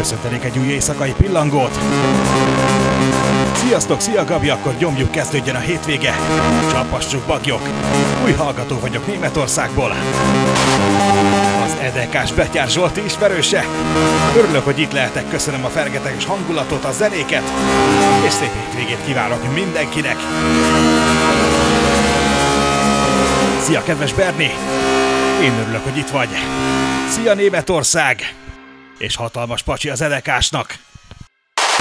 Köszöntenék egy új éjszakai pillangót. Sziasztok, szia Gabi, akkor nyomjuk, kezdődjön a hétvége. Csapassuk, bagyok. Új hallgató vagyok Németországból. Az EDK-s Betyár Zsolti ismerőse. Örülök, hogy itt lehetek, köszönöm a fergeteges hangulatot, a zenéket, és szép hétvégét kívánok mindenkinek. Szia, kedves Berni! Én örülök, hogy itt vagy. Szia, Németország! És hatalmas pacsi az EDK-snak!